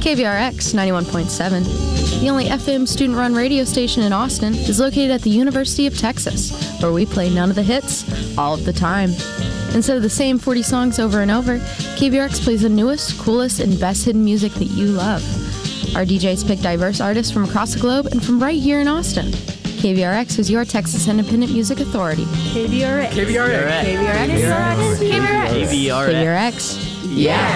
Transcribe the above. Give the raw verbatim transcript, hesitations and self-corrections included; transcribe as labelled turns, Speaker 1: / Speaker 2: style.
Speaker 1: K V R X ninety-one point seven, the only F M student-run radio station in Austin, is located at the University of Texas, where we play none of the hits, all of the time. Instead of the same forty songs over and over, K V R X plays the newest, coolest, and best hidden music that you love. Our D Js pick diverse artists from across the globe and from right here in Austin. K V R X is your Texas Independent Music Authority.
Speaker 2: K V R X.
Speaker 3: K V R X.
Speaker 2: K V R X. K V R X.
Speaker 1: K V R X. Yeah.